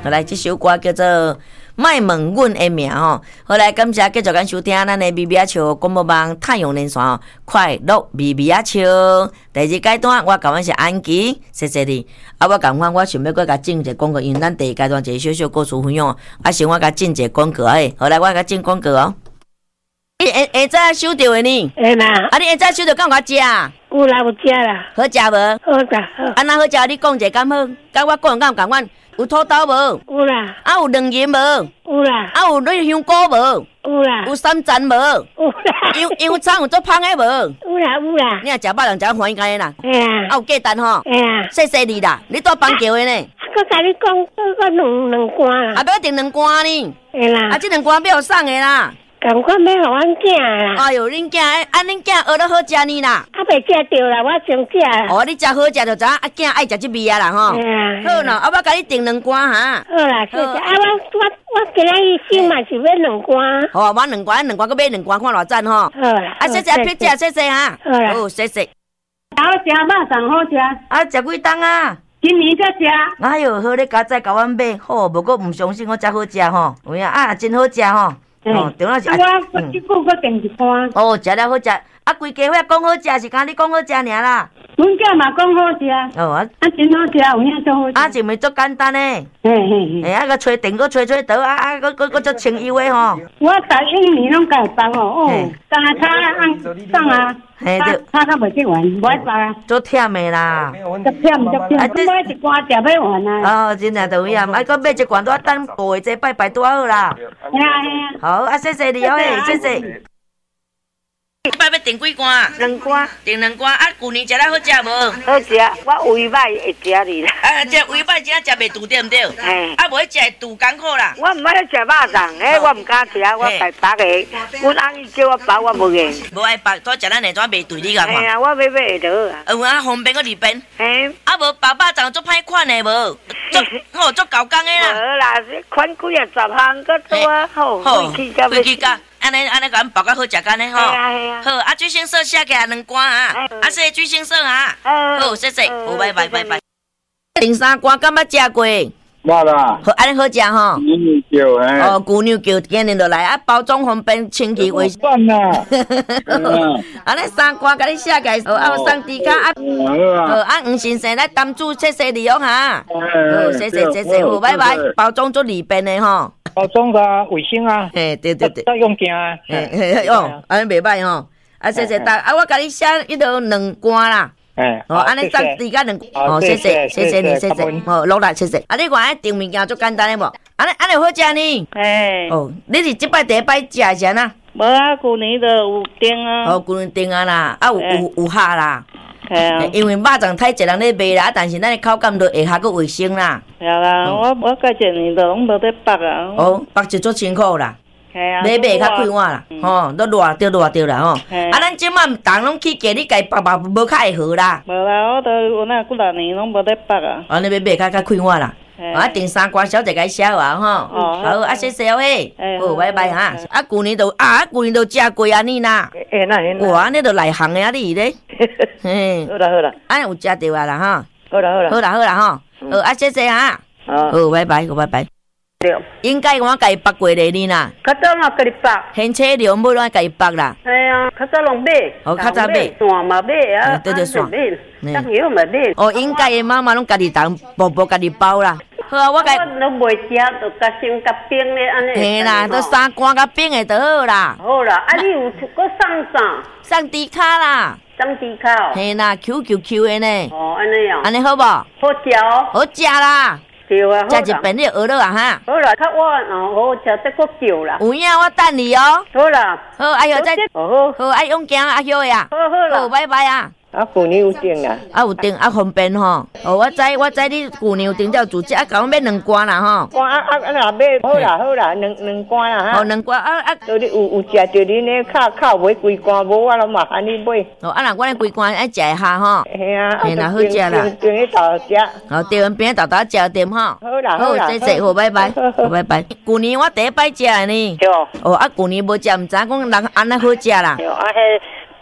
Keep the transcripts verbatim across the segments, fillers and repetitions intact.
好来，这首歌叫做《卖问阮的名》吼。好来，感谢继续咱收听咱的咪咪仔笑广播网太阳连线哦，快乐咪咪仔笑。第二阶段我甲阮是安琪，谢谢你。啊，我共款，我想要搁甲进一个广告，因为咱第二阶段一个小小故事分享，啊，先我甲进一个广告诶。好来，我甲进广告哦。你下下早收到的呢？ 会啦。 啊，你下早收到，敢有甲食？ 有啦，有食啦。 好食无？ 好食。好。 安那好食？你讲一下敢好？甲我讲敢有共款？有土豆无？ 有啦。 啊，有两仁无？ 有啦。 啊，有你香菇无？ 有啦。 有三层无？ 有啦。 香香肠有做芳的无？ 有啦有啦。 你若食饱人食欢喜干的啦。 嘿啊。 啊，有价单吼。 嘿啊。 谢谢你啦，你住板桥的呢？ 我甲你讲，我我两两罐啦。 啊，要订两罐呢。 嘿啦。 啊，这两罐要送的啦。 赶快要互阮囝啦！ 哎呦，恁囝，啊，恁囝学得好食呢啦。 啊，袂食着啦，我先食啦。 哦，你食好食就知，啊，囝爱食这味啊啦吼。好喏，啊，我甲你订两罐哈。 好啦，谢谢。啊，我我我今仔日先嘛是要两罐。 好，我两罐，两罐，搁买两罐，看偌赞吼。 好啦。 啊，谢谢，别食，谢谢哈。 好啦。 好，谢谢。 好食，肉粽好食。 啊，食几档啊？ 今年才食。 哎哟，好咧，加载甲阮买，好，无过毋相信我才好食吼。有影啊，真好食吼。 哦， 对啦是。 我我即久搁订一罐。 哦，食了好食，啊，规家伙讲好食，是讲你讲好食尔啦。 阮囝嘛讲好食。 哦啊， 啊真好食，有影足好食。 啊，是咪足简单诶？ 嘿嘿嘿。 哎，啊个吹电，个吹吹倒，啊啊，个个个足清幽诶吼。 我逐一年拢家包哦，哦，干那炒按送啊， 嘿炒炒较袂食完，无爱包啊。 足忝诶啦。 足忝足忝，我买一罐食要完啊。 哦，真诶都有影，啊，个买一罐拄啊等过下这拜拜拄好啦。 嘿啊嘿啊。 好，啊，谢谢你哦，谢谢。你摆要订几罐？ 两罐。 订两罐，啊，旧年食了好食无？ 好食，我胃歹会食你啦。 啊，这胃歹真正食袂住对毋对？ 嘿。 啊，无食会住艰苦啦。 我毋爱食肉粽，迄我毋敢食，我家包个。阮翁伊叫我包，我无愿。 无爱包，拄食咱下怎袂对你甲看？ 嘿啊，我要买会到啊。 有啊，方便个二边。 嘿。 啊，无包肉粽足歹款的无？足好足搞工的啦。 无啦，款几啊十项个多，好， 好， 飞机甲飞机甲。安尼安尼，甲阮包甲好食干呢吼。 系啊系啊。 好，啊水星色写起来两罐啊，啊谢水星色啊。好，谢谢，好，拜拜拜拜。订三罐，敢捌食过？ 捌啦。 好，安尼好食吼。 牛肉叫嘿。 哦，牛肉叫今日就来啊，包装方便，清气卫生。 算啦。 安尼三罐甲你写起来，好，啊送猪脚啊。好啊，黄先生来担主，谢谢你哦哈。好，谢谢谢谢，好，拜拜。包装做利便的吼。 包装啊，卫生啊， 嘿，对对对， 再用件啊， 嘿嘿哦，安尼袂歹吼，啊谢谢大，啊我甲你写迄落两罐啦， 哎， 哦，安尼送猪甲两，哦谢谢谢谢你谢谢，哦落来谢谢，啊你看订物件足简单的无？安尼安尼好食呢， 哎， 哦，你是即摆第一摆食是安那？ 无啊，旧年就有订啊， 哦，旧年订啊啦，啊有有有虾啦。 系啊， 因为肉粽太侪人咧卖啦，但是咱的口感都会较个卫生啦。 系啦，我我家一年都拢无得剥啊。 哦，剥就足辛苦啦。 系啊。 买卖较快活啦，吼，都热着热着啦吼。啊，咱即满冬拢去价，你家剥剥无较会好啦。 无啦，我都有那几六年拢无得剥啊。 啊，你要买较较快活啦。啊，订三罐小姐甲写完吼。哦。好，啊，谢谢嘿。好，拜拜哈。啊，旧年都啊，旧年都食过啊你啦。 哎那哎那。哇，安尼都内行的啊你咧。 嘿。好啦好啦。 安有食着啊啦哈。 好啦好啦。 好啦好啦吼。好，啊，谢谢哈。好，拜拜，好拜拜。 对。 应该我家己剥过咧你啦。 较早嘛家己剥。 现车了买咱家己剥啦。 系啊，较早拢买。 哦，较早买。 线嘛买啊。 对对线。 当油嘛买。 哦，应该的妈妈拢家己当薄薄家己包啦。好啊，我家我拢袂食，就甲先甲冰咧安尼。 嘿啦，都三罐甲冰的就好啦。 好啦，啊你有搁送啥？ 送猪卡啦。 送猪卡哦。 嘿啦 ，Q Q Q 的呢。 哦，安尼哦。 安尼好无？ 好食哦。 好食啦。 对啊，好啦。 食一遍你学了啊哈。 好啦，较晚哦，好食再搁叫啦。 有影，我等你哦。 好啦。 好，哎呦，再好。 好，爱用行啊，休呀。 好好啦。 好，拜拜啊。 啊，旧年有订啦。 啊，有订啊，方便吼。哦，我知我知你旧年有订了主食，啊，甲我买两罐啦吼。 罐啊啊啊！若买好啦好啦，两两罐啦哈。 哦，两罐啊啊。 有你有有食着恁咧靠靠买规罐，无我拢嘛喊你买。 哦，啊，若我咧规罐爱食一下吼。 嘿啊。 嘿啦，好食啦。 边咧豆食。 哦，对，阮边豆豆食点吼。 好啦好啦。 好，谢谢，好，拜拜，好，拜拜。旧年我第一摆食呢。 对。 哦，啊，旧年无食，毋知讲人安尼好食啦。 对，啊，迄。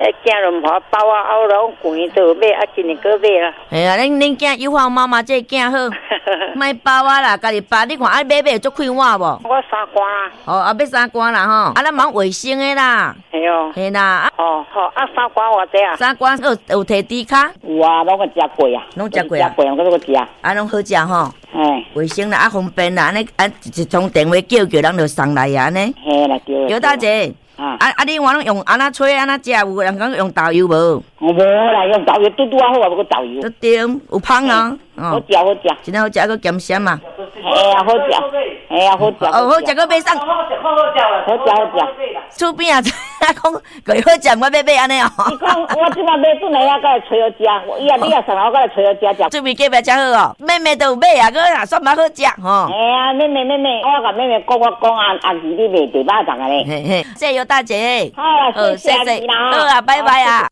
迄囝人无包啊，啊我拢贵就买，啊今年搁买啦。 哎呀，恁恁囝友好妈妈这囝好，莫包啊啦，家己包。你看啊，买买足快碗无？ 我三罐啊。 哦，啊要三罐啦吼，啊咱忙卫生的啦。 系哦。 嘿啦，啊哦好，啊三罐偌济啊？ 三罐有有摕底卡？ 有啊，拢个食过啊， 拢食过啊， 食过，我都个食。 啊，拢好食吼。 嘿， 卫生啦，啊方便啦，安尼啊一通电话叫叫，人就送来啊，安尼。 嘿啦，对。 姚大姐。啊啊！你我拢用安那吹安那食，有人讲用豆油无？ 我无啦，用豆油拄拄啊好啊，无个豆油。 对，有芳啊！ 好食好食， 真正好食，个咸咸嘛。 嘿啊，好食，嘿啊，好食。 哦，好食个买送。 好食好食，好食好食。 厝边啊，啊讲佢好食，我买买安尼哦。 你讲我即摆买转来啊，甲来吹好食。伊啊，你啊送我，甲来吹好食食。 厝边隔壁真好哦，妹妹都有买啊，个也算蛮好食吼。 嘿啊，妹妹妹妹，我甲妹妹讲我讲啊，阿姨你卖地巴掌啊咧。 嘿嘿，谢谢大姐。 好啦，谢谢你啦。 好啊，拜拜啊。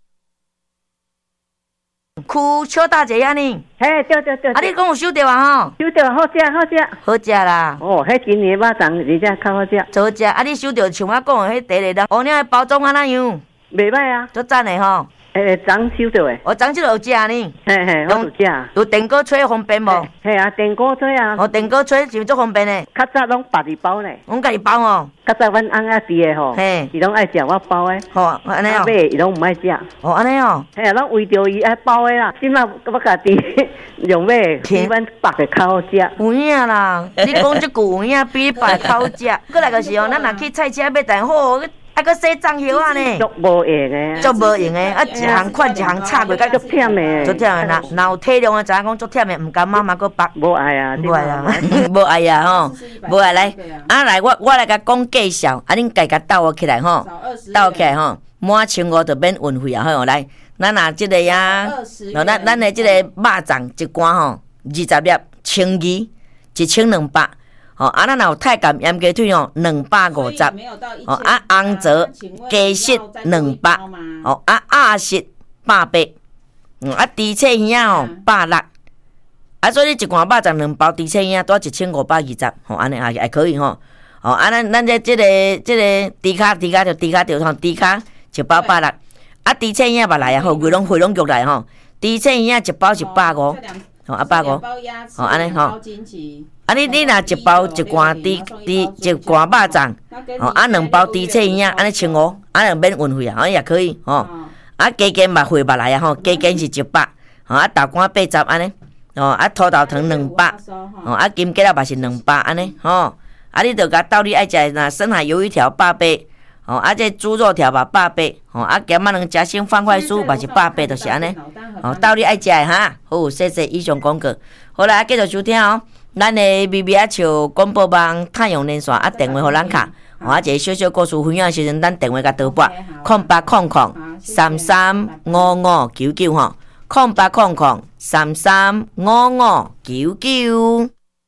哭笑大姐呀你， 嘿，对对对， 啊你讲有收到啊吼？ 收到好食好食， 好食啦。 哦，迄今年肉粽而且较好食， 好食。啊你收到像我讲的迄第个人，乌鸟的包装安怎样？ 袂歹啊， 足赞的吼。 诶，粽收到诶， 我粽即个有食呢。 嘿嘿，我有食。 有电锅吹方便无？ 嘿啊，电锅吹啊。 哦，电锅吹是足方便的。 较早拢家己包呢。 阮家己包哦。 较早阮翁仔伫诶吼， 嘿， 伊拢爱食我包诶。 吼，安尼哦。 买伊拢毋爱食。 哦，安尼哦。 嘿啊，咱为着伊爱包诶啦，即摆我家己用买，比阮包诶较好食。 有影啦，你讲即句有影，比你包较好食。过来就是哦，咱若去菜市买蛋好。啊，搁洗粽叶啊呢， 足无用诶， 足无用诶，啊一项款一项插过， 足忝诶， 足忝诶。若若有体谅诶，知影讲足忝诶，毋甘妈妈搁绑。 无爱啊， 无爱啊，无爱啊吼，无爱来，啊来，我我来甲讲介绍，啊恁家己斗我起来吼，斗起来吼，满千五就免运费啊，好来，咱若即个啊，喏咱咱诶即个肉粽一罐吼，二十粒，千二，一千两百。哦，啊，咱若有太监盐鸡腿哦，两百五十。哦，啊，红枣鸡翅两百。哦，啊，鸭翅百八。嗯，啊，猪翅耳哦，百六。啊，所以你一罐肉粽两包猪翅耳，多一千五百二十。吼，安尼也也可以吼。哦，啊，咱咱这这个这个猪卡猪卡就猪卡就吼，猪卡一包百六。啊，猪翅耳嘛来啊，吼，规拢回拢入来吼。猪翅耳一包是百五。哦，啊，百五。哦，安尼吼。啊，你你若一包一罐猪猪一罐肉粽，哦，啊两包猪翅耳，安尼千五，啊两免运费啊，安尼也可以，吼。啊，加减嘛回嘛来啊，吼，加减是一百，吼，啊豆干八十安尼，哦，啊土豆糖两百，哦，啊金桔仔嘛是两百安尼，吼。啊，你着甲到你爱食的，若深海鱿鱼条八八，哦，啊这猪肉条嘛八八，哦，啊咸仔两夹心方块酥嘛是八八，就是安尼，哦，到你爱食的哈。好，谢谢以上广告。好啦，继续收听哦。咱的咪咪啊笑广播网太阳连线啊电话互咱卡，哦啊一个小小故事分享的时阵，咱电话甲倒拨空八空空三三五五九九吼，空八空空三三五五九九。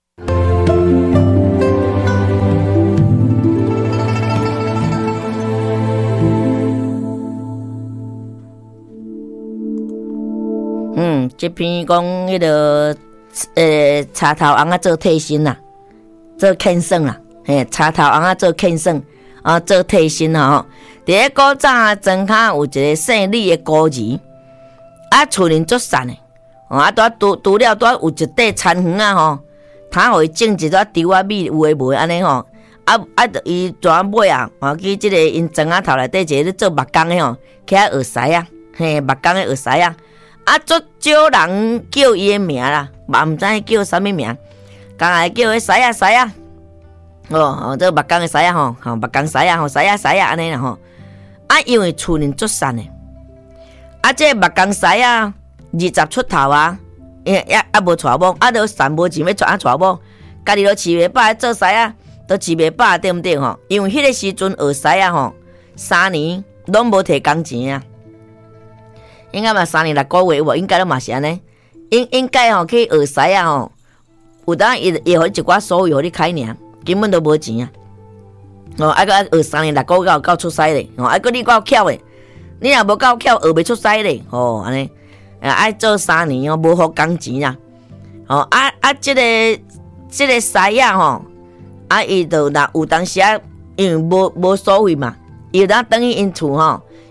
嗯，这篇讲迄个。呃，茶头翁仔做替身啦，做庆生啦，嘿，茶头翁仔做庆生啊，做替身吼。伫咧古早啊，庄骹有一个姓李的孤儿，啊，厝人足善的，哦，啊，拄拄拄了拄有一块田园啊吼，他互伊种一撮猪仔米有诶无诶安尼吼，啊啊，伊怎买啊？哦，去即个因庄仔头内底一个咧做木工的吼，起来学师啊，嘿，木工的学师啊。啊，足少人叫伊诶名啦，嘛毋知叫啥物名，刚来叫迄师啊师啊，哦哦，这木工诶师啊吼，吼木工师啊吼，师啊师啊安尼啦吼。啊，因为厝人足善诶，啊，这木工师啊，二十出头啊，也也啊无娶某，啊，都善无钱要娶啊娶某，家己都饲袂饱做师啊，都饲袂饱对毋对吼？因为迄个时阵学师啊吼，三年拢无摕工钱啊。应该嘛三年六个月无，应该都嘛是安尼。应应该吼去学师啊吼，有当伊伊互你一寡手艺互你开尔，根本都无钱啊。哦，啊个学三年六个月有够出师咧，哦，啊个你够巧诶，你若无够巧学袂出师咧，哦安尼，啊爱做三年哦，无互工钱啊。哦啊啊，即、这个即、这个师啊吼，啊伊就若有当时啊，因为无无所谓嘛，伊就当等于因厝吼。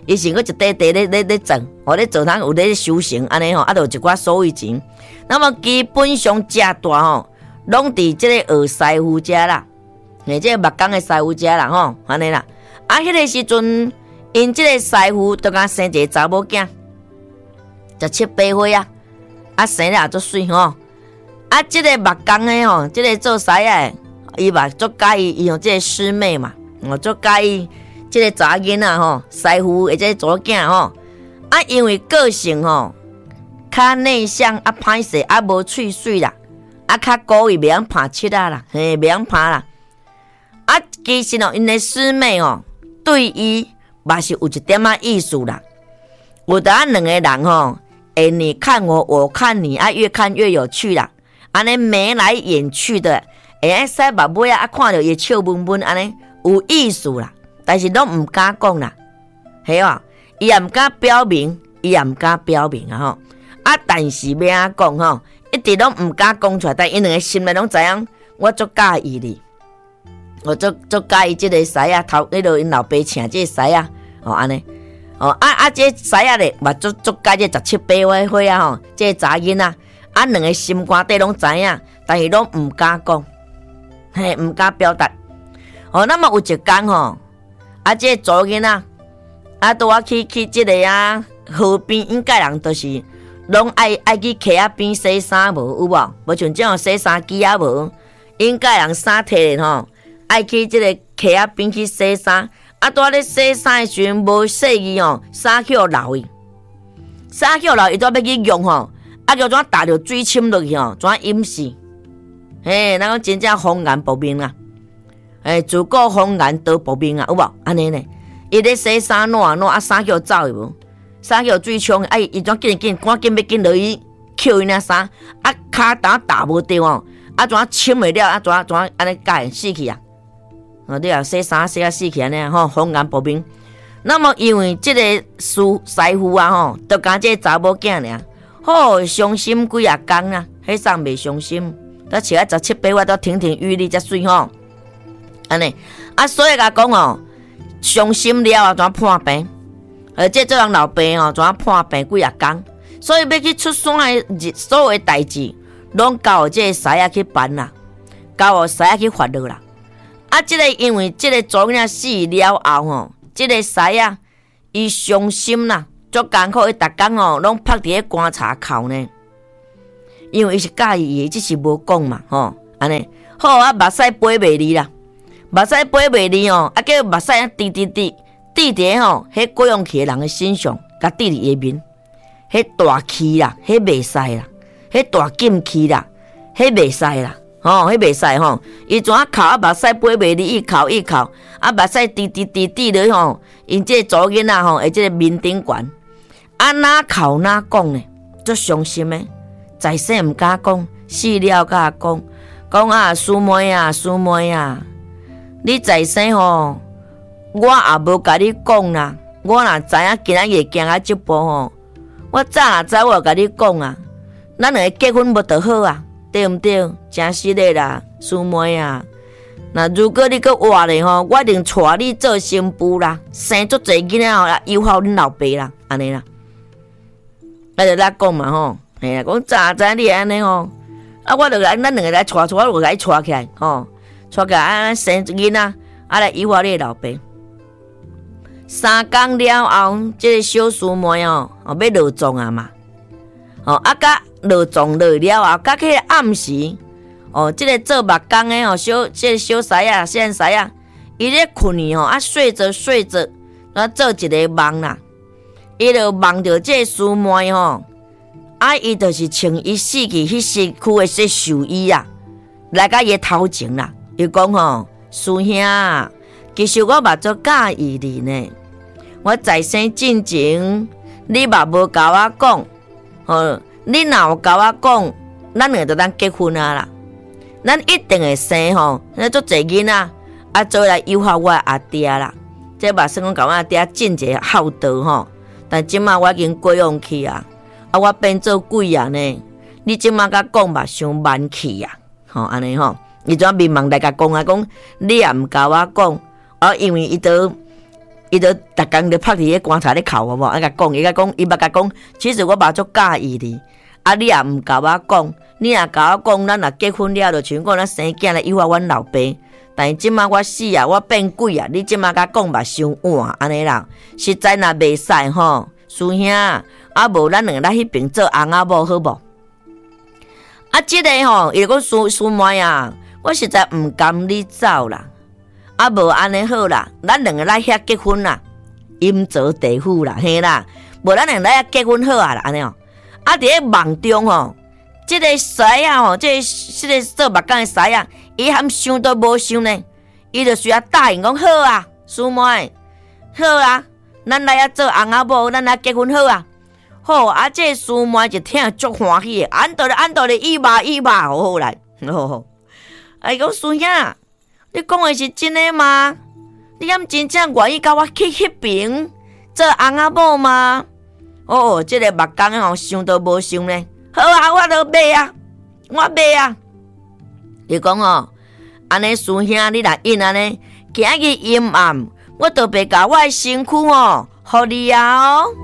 伊是个一块地咧咧咧种，哦咧做堂有咧修行安尼吼，啊，就有一寡所谓钱。那么基本上食大吼，拢伫即个学师傅家啦，诶，即个木工诶师傅家啦吼，安尼啦。啊，迄个时阵，因即个师傅都甲生一个查某囝，十七八岁啊，啊生了也足水吼。啊，即个木工诶吼，即个做师仔，伊嘛足介意伊用即个师妹嘛，我足介意。即个查囡仔吼，师傅或者查囝吼，啊，因为个性吼较内向，啊歹势，啊无喙水啦，啊较故意袂晓拍七啊啦，嘿，袂晓拍啦。啊，其实哦，因的师妹哦，对伊嘛是有一点仔意思啦。有得啊两个人吼，诶，你看我，我看你，啊，越看越有趣啦，安尼眉来眼去的，诶，使目尾啊，啊看到伊笑闷闷，安尼有意思啦。但是拢唔敢讲啦，系啊，伊也唔敢表明，伊也唔敢表明啊吼。啊，但是要安讲吼，一直拢唔敢讲出来，但因两个心内拢知影，我足介意你，我足足介意即个师啊，头迄落因老爸请即个师啊，哦安尼，哦啊啊，即个师啊咧，嘛足足介即十七八岁岁啊吼，即个查囡仔，啊两个心肝底拢知影，但是拢唔敢讲，嘿，唔敢表达。哦，那么有一天吼。啊，这查囡仔，啊，拄我去去即个啊河边，应该人都是拢爱爱去溪仔边洗衫无有无？无像这种洗衫机啊无，应该人衫摕咧吼，爱去即个溪仔边去洗衫。啊，拄咧洗衫诶时阵无洗伊吼，衫去互流伊，衫去互流伊拄要去用吼，啊，就怎打着水浸落去吼，怎淹死？嘿，咱讲真正红颜薄命啊！诶，自古红颜多薄命啊，有无？安尼呢？伊咧洗衫烂烂，啊衫叫走无？衫叫水冲，哎，伊怎紧紧赶紧要紧落去扣伊那衫，啊骹打打无着哦，啊怎浸袂了，啊怎怎安尼解死去啊？哦，你啊洗衫洗啊死去安尼吼，红颜薄命。那么因为即个师师傅啊吼，都讲即个查某囝尔，好伤心几啊工啊，迄上袂伤心，都穿啊十七八岁都亭亭玉立才水吼。安尼啊，所以甲讲哦，伤心了后怎破病？而且做人老爸哦，怎破病几啊工？所以要去出山的所有的代志，拢交这个师仔去办啦，交师仔去发落啦。啊，即、这个因为即个查囡仔死了后吼，即、这个师仔伊伤心啦，足艰苦，伊逐工哦拢趴伫咧棺材口呢，因为伊是介意伊，只是无讲嘛吼，安尼好啊，目屎飞袂离啦。目屎飞袂离哦，啊叫目屎啊滴滴滴滴伫吼，迄过用去人的身上，甲滴伫伊面，迄大气啦，迄袂使啦，迄大禁气啦，迄袂使啦，吼，迄袂使吼。伊怎啊哭啊目屎飞袂离，一哭一哭，啊目屎滴滴滴滴落吼，因这查囡仔吼，而这个面顶悬，啊哪哭哪讲呢？足伤心的，在生毋敢讲，死了甲讲，讲啊师妹啊师妹啊。你在生吼，我也无甲你讲啦。我若知影今仔日行啊这步吼，我早若知我甲你讲啊。咱两个结婚无就好啊，对毋对？真实的啦，师妹啊。那如果你搁活咧吼，我一定带你做新妇啦，生足侪囡仔吼，友好恁老爸啦，安尼啦。啊，就咱讲嘛吼，嘿啦，讲早知你安尼吼，啊，我就来，咱两个来带带，我就来带起来吼。带起来啊，生囡仔，啊来友好你老爸。三工了后，即、这个小师妹哦，哦要落葬啊嘛，哦啊，甲落葬落了后，甲迄个暗时，哦，即、这个做木工的哦，小即、这个小师啊，小师啊，伊咧困去吼，啊睡着睡着，啊做一个梦啦，伊就梦到即个师妹吼，啊伊就是穿伊死去迄身躯的说寿衣啊，来甲伊头前啦。伊讲吼，师兄，其实我嘛足介意你呢。我在生之前，你嘛无甲我讲，吼，你若有甲我讲，咱两个就当结婚啊啦。咱一定会生吼，咱足侪囡仔，啊做来友好我阿爹啦。这嘛算讲甲我阿爹尽一个孝道吼。但即马我已经过用去啊，啊我变做鬼啊呢。你即马甲讲嘛，伤慢气啊，吼安尼吼。伊怎面忙来甲讲啊？讲你也毋甲我讲，啊，因为伊都伊就逐工就拍伫迄棺材咧哭好无？啊，甲讲，伊甲讲，伊捌甲讲，其实我嘛足介意你，啊，你也毋甲我讲，你若甲我讲，咱若结婚了，就像讲咱生囝咧诱惑阮老爸。但是即马我死啊，我变鬼啊！你即马甲讲嘛伤晚安尼啦，实在若袂使吼，师兄，啊无咱两个来迄边做翁仔某好无？啊，即、這个吼，伊就讲师师妹啊，我实在毋甘你走啦，啊无安尼好啦，咱两个来遐结婚啦，阴曹地府啦，嘿啦，无咱两个来遐结婚好啊啦，安尼哦。啊，伫咧梦中吼，即、這個师啊吼，即、這個即、這個做目工的師啊。伊含想都无想呢，伊就需要答应讲好啊，师妹，好啊，咱来遐做翁仔某，咱来结婚好啊，好啊，这个师妹就听足欢喜的，按道理按道理，伊吧伊吧，好好来，好好。哎，讲师兄，你讲的是真的吗？你敢真正愿意甲我去迄边做翁仔某吗？哦，这个目工吼想都无想呢，好啊，我都买啊，我买啊。伊讲哦，安尼师兄，你若因安尼，今日阴暗，我特别甲我的身躯哦，互你啊哦。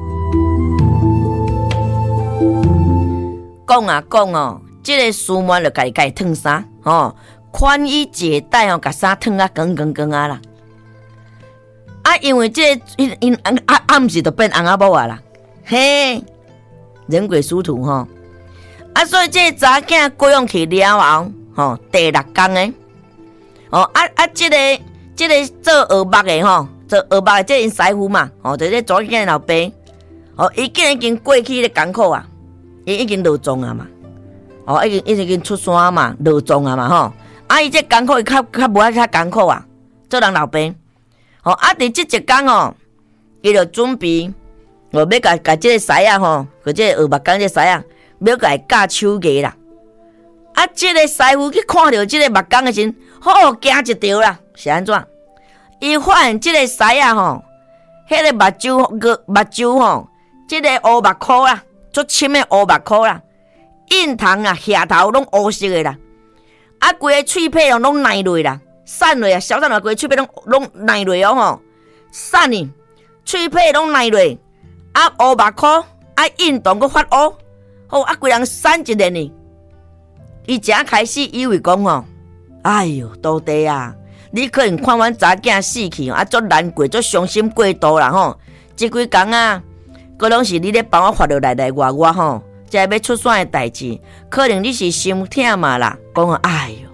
讲啊讲哦，即、這個师妹就家己家己烫衫哦，宽衣解带哦，甲衫烫啊光光光啊啦。啊，因为即、這個因因啊暗时就变翁仔某啊啦，嘿，人鬼殊途吼。啊，所以即個查囝过用去了后。吼，第六工诶，哦啊啊，即、這个即、這个做学目诶吼，做学目诶，即因师傅嘛，哦，就咧做囝老爸，哦，伊竟然已經過去咧艱苦啊，伊已經落葬啊嘛，哦，已經已經出山嘛，落葬啊嘛吼，啊，伊這艱苦伊較較無遐較艱苦啊，做人老爸，哦，啊，佇即一工哦，伊就準備，哦，要甲甲即個師啊吼，佮即個學目工即個師啊，要甲伊教手藝啦。啊！即、這個師傅去看到即個目工的時，好驚一條啦，是安怎？伊發現即個師啊吼，迄、那個目睭個目睭吼，即、這個烏目箍啦，足深的烏目箍啦，印堂啊、下頭攏烏色的啦，啊，規個喙皮哦攏爛落啦，散落啊，小散落，規個喙皮攏攏爛落哦吼，散呢，喙皮攏爛落，啊，烏目箍啊，印堂佫發烏，好啊，規人散一連呢。伊正開始以為講吼，哎喲，徒弟啊，你可能看阮查囝死去，啊，足難過，足傷心過度啦吼。即幾工啊，佫攏是你咧幫我發落來來外外吼，才要出山的代志，可能你是心痛嘛啦，講哎喲，